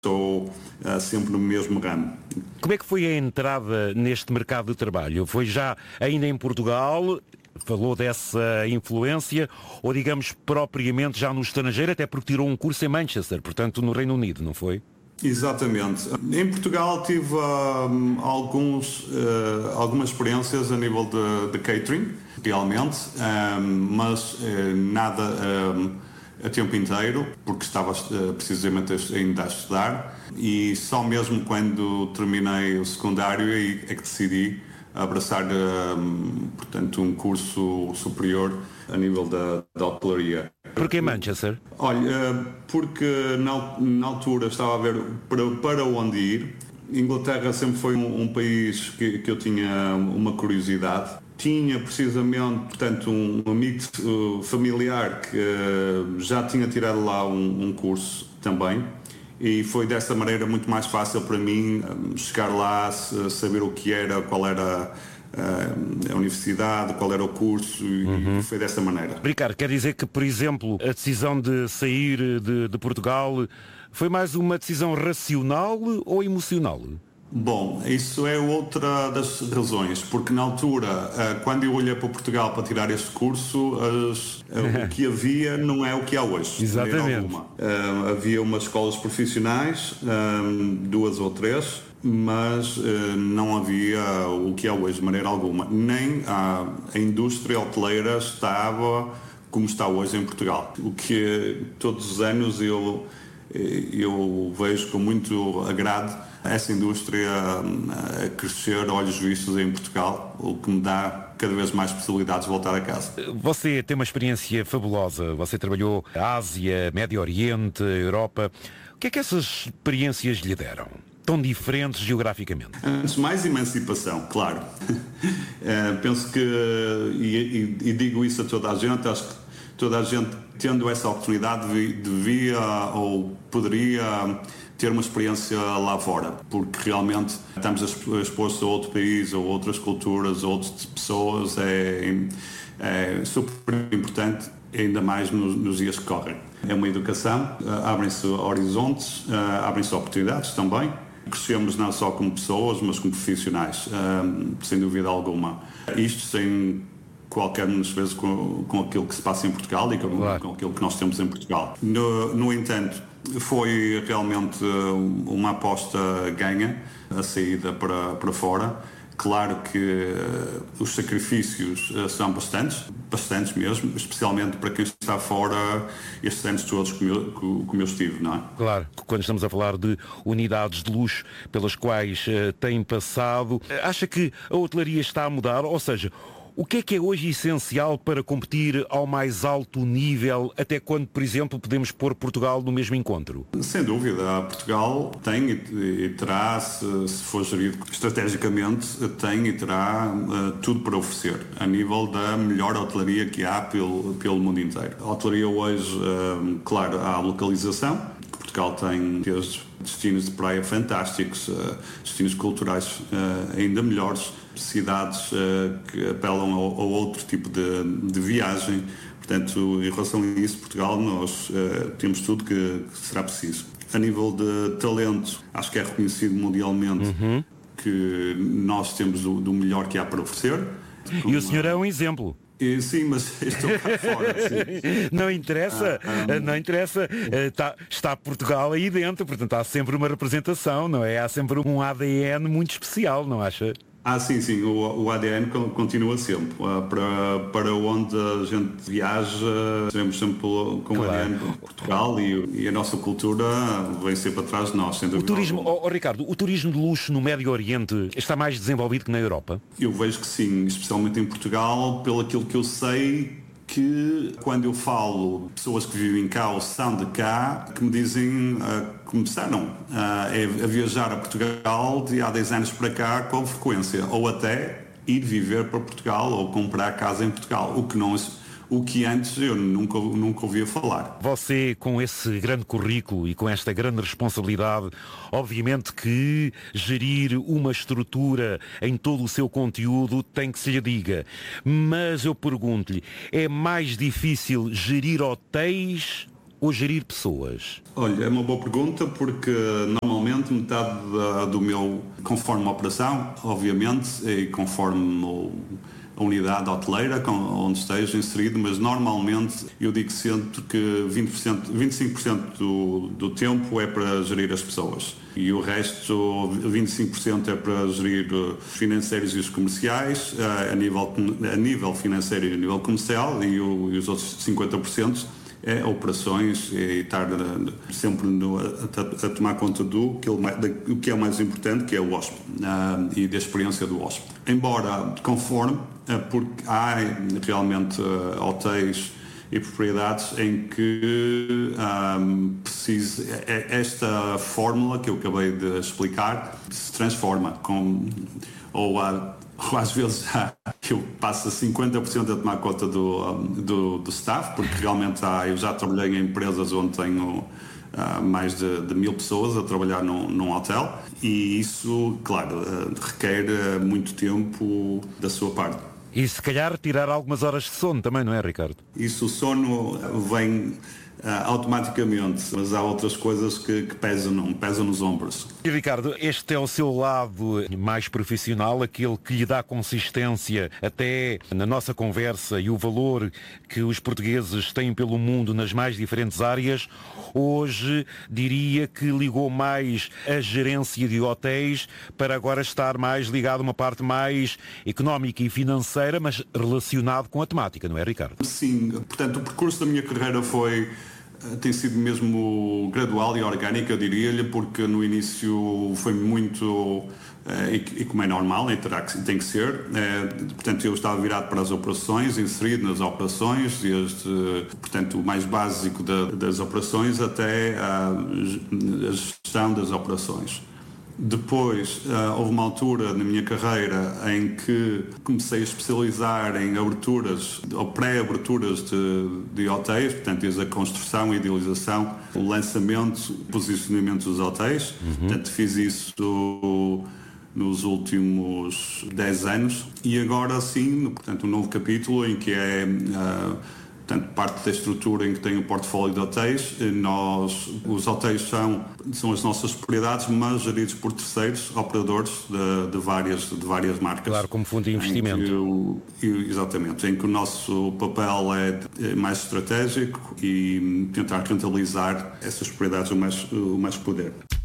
Estou sempre no mesmo ramo. Como é que foi a entrada neste mercado de trabalho? Foi já ainda em Portugal? Falou dessa influência, ou digamos propriamente já no estrangeiro, até porque tirou um curso em Manchester, portanto no Reino Unido, não foi? Exatamente. Em Portugal tive algumas experiências a nível de catering, realmente, mas nada a tempo inteiro, porque estava precisamente ainda a estudar, e só mesmo quando terminei o secundário é que decidi abraçar, portanto, um curso superior a nível da hotelaria. Porquê Manchester? Olha, porque na altura estava a ver para onde ir. Inglaterra sempre foi um país que eu tinha uma curiosidade. Tinha precisamente, portanto, um amigo familiar que já tinha tirado lá um curso também. E foi dessa maneira muito mais fácil para mim chegar lá, saber o que era, qual era a universidade, qual era o curso, e foi dessa maneira. Ricardo, quer dizer que, por exemplo, a decisão de sair de Portugal foi mais uma decisão racional ou emocional? Bom, isso é outra das razões, porque na altura, quando eu olhei para Portugal para tirar este curso, o que havia não é o que há hoje. Exatamente. Havia umas escolas profissionais, 2 ou 3, mas não havia o que há hoje de maneira alguma. Nem a indústria hoteleira estava como está hoje em Portugal. O que todos os anos eu vejo com muito agrado essa indústria a crescer a olhos vistos em Portugal, o que me dá cada vez mais possibilidades de voltar a casa. Você tem uma experiência fabulosa. Você trabalhou na Ásia, Médio Oriente, Europa. O que é que essas experiências lhe deram? Tão diferentes geograficamente? Antes de mais, emancipação, claro. Penso que, e digo isso a toda a gente, acho que toda a gente, tendo essa oportunidade, devia ou poderia ter uma experiência lá fora, porque realmente estamos expostos a outro país, a outras culturas, a outras pessoas, é super importante, ainda mais nos dias que correm. É uma educação, abrem-se horizontes, abrem-se oportunidades também. Crescemos não só como pessoas, mas como profissionais, sem dúvida alguma. Isto sem qualquer menosprezo com aquilo que se passa em Portugal e com aquilo que nós temos em Portugal. No entanto, foi realmente uma aposta ganha, a saída para fora. Claro que os sacrifícios são bastantes mesmo, especialmente para quem está fora estes anos todos como eu estive, não é? Claro, quando estamos a falar de unidades de luxo pelas quais tem passado, acha que a hotelaria está a mudar? Ou seja, o que é hoje essencial para competir ao mais alto nível, até quando, por exemplo, podemos pôr Portugal no mesmo encontro? Sem dúvida, Portugal tem e terá, se for gerido estrategicamente, tem e terá tudo para oferecer, a nível da melhor hotelaria que há pelo mundo inteiro. A hotelaria hoje, claro, há a localização. Portugal tem desde destinos de praia fantásticos, destinos culturais ainda melhores, cidades que apelam a outro tipo de viagem. Portanto, em relação a isso, Portugal, nós temos tudo que será preciso. A nível de talento, acho que é reconhecido mundialmente que nós temos do melhor que há para oferecer. E o senhor é um exemplo. Sim, mas estou cá fora. Sim. Não interessa, não interessa. Está Portugal aí dentro, portanto há sempre uma representação, não é? Há sempre um ADN muito especial, não acha? Sim, o ADN continua sempre. Para onde a gente viaja, estaremos sempre com o ADN de Portugal e a nossa cultura vem sempre atrás de nós. O turismo, Ricardo, o turismo de luxo no Médio Oriente está mais desenvolvido que na Europa? Eu vejo que sim, especialmente em Portugal, pelo aquilo que eu sei, que quando eu falo de pessoas que vivem cá ou são de cá, que me dizem começaram a viajar a Portugal de há 10 anos para cá com frequência, ou até ir viver para Portugal ou comprar casa em Portugal, o que antes eu nunca ouvia falar. Você, com esse grande currículo e com esta grande responsabilidade, obviamente que gerir uma estrutura em todo o seu conteúdo tem que se lhe diga. Mas eu pergunto-lhe, é mais difícil gerir hotéis ou gerir pessoas? Olha, é uma boa pergunta porque normalmente metade do meu, conforme a operação, obviamente, e conforme a unidade hoteleira onde esteja inserido, mas normalmente eu digo sempre que 25% do tempo é para gerir as pessoas e o resto, 25% é para gerir os financeiros e os comerciais, a nível financeiro e a nível comercial, e os outros 50% é operações e estar sempre a tomar conta do que é o mais importante, que é o hóspede e da experiência do hóspede. Embora conforme, porque há realmente hotéis e propriedades em que esta fórmula que eu acabei de explicar se transforma ou às vezes eu passo a 50% a tomar conta do staff, porque realmente eu já trabalhei em empresas onde tenho mais de 1000 pessoas a trabalhar num hotel e isso, claro, requer muito tempo da sua parte. E se calhar tirar algumas horas de sono também, não é, Ricardo? Isso, o sono vem automaticamente, mas há outras coisas que pesam nos ombros. E Ricardo, este é o seu lado mais profissional, aquele que lhe dá consistência até na nossa conversa e o valor que os portugueses têm pelo mundo nas mais diferentes áreas. Hoje diria que ligou mais a gerência de hotéis para agora estar mais ligado a uma parte mais económica e financeira, mas relacionado com a temática, não é, Ricardo? Sim, portanto o percurso da minha carreira tem sido mesmo gradual e orgânico, eu diria-lhe, porque no início foi muito, e como é normal, tem que ser, portanto eu estava virado para as operações, inserido nas operações, desde, portanto, o mais básico das operações até a gestão das operações. Depois, houve uma altura na minha carreira em que comecei a especializar em aberturas ou pré-aberturas de hotéis, portanto, desde a construção, a idealização, o lançamento, o posicionamento dos hotéis. Portanto, fiz isso nos últimos 10 anos e agora sim, portanto, um novo capítulo em que é portanto, parte da estrutura em que tem o portfólio de hotéis. Os hotéis são as nossas propriedades, mas geridos por terceiros, operadores de várias marcas. Claro, como fundo de investimento. Exatamente, em que o nosso papel é mais estratégico e tentar rentabilizar essas propriedades o mais que puder.